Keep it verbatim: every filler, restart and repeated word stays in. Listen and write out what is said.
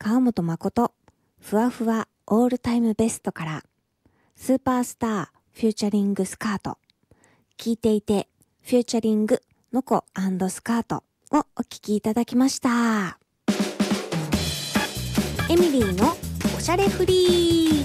川本誠ふわふわオールタイムベストからスーパースターフューチャリングスカート、聞いていてフューチャリングのこ&スカートをお聞きいただきました。エミリーのおしゃれフリー